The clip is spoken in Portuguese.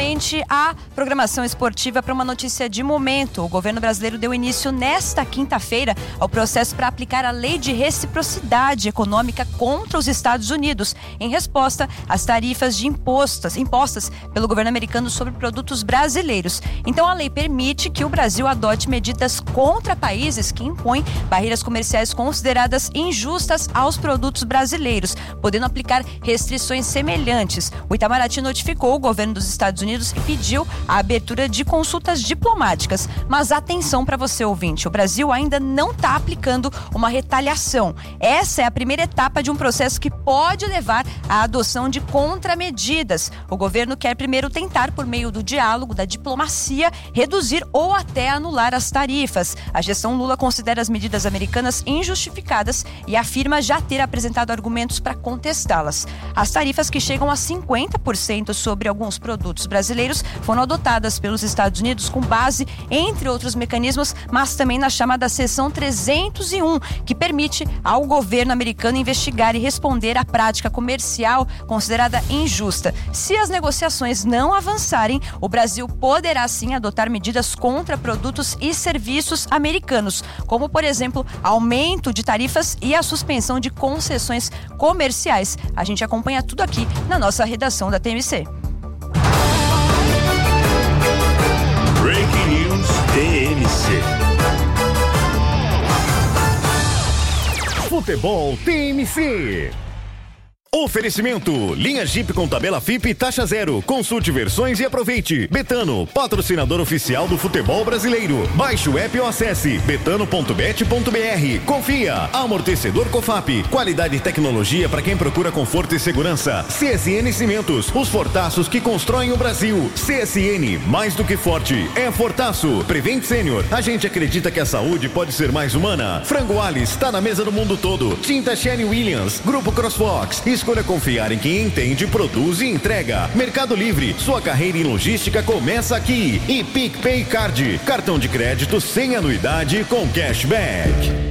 gente a programação esportiva para uma notícia de momento. O governo brasileiro deu início nesta quinta-feira ao processo para aplicar a lei de reciprocidade econômica contra os Estados Unidos, em resposta às tarifas impostas pelo governo americano sobre produtos brasileiros. Então, a lei permite que o Brasil adote medidas contra países que impõem barreiras comerciais consideradas injustas aos produtos brasileiros, podendo aplicar restrições semelhantes. O Itamaraty notificou o governo dos Estados Unidos e pediu a abertura de consultas diplomáticas. Mas atenção para você, ouvinte, o Brasil ainda não está aplicando uma retaliação. Essa é a primeira etapa de um processo que pode levar à adoção de contramedidas. O governo quer primeiro tentar, por meio do diálogo, da diplomacia, reduzir ou até anular as tarifas. A gestão Lula considera as medidas americanas injustificadas e afirma já ter apresentado argumentos para contestá-las. As tarifas, que chegam a 50% sobre alguns produtos brasileiros, foram adotadas pelos Estados Unidos com base, entre outros mecanismos, mas também na chamada Seção 301, que permite ao governo americano investigar e responder à prática comercial considerada injusta. Se as negociações não avançarem, o Brasil poderá sim adotar medidas contra produtos e serviços americanos, como, por exemplo, aumento de tarifas e a suspensão de concessões comerciais. A gente acompanha tudo aqui na nossa redação da TMC. Breaking News TMC. Futebol TMC. Oferecimento, linha Jeep com tabela FIP e taxa zero. Consulte versões e aproveite. Betano, patrocinador oficial do futebol brasileiro. Baixe o app ou acesse betano.bet.br. Confia, amortecedor Cofap. Qualidade e tecnologia para quem procura conforto e segurança. CSN Cimentos, os fortaços que constroem o Brasil. CSN, mais do que forte, é Fortaço. Prevent Sênior, a gente acredita que a saúde pode ser mais humana. Frango Alice, está na mesa do mundo todo. Tinta Sherry Williams, Grupo CrossFox. Escolha confiar em quem entende, produz e entrega. Mercado Livre, sua carreira em logística começa aqui. E PicPay Card, cartão de crédito sem anuidade com cashback.